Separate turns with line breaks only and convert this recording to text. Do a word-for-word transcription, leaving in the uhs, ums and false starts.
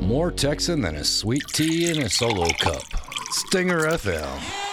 More Texan than a sweet tea in a solo cup. Stinger F M.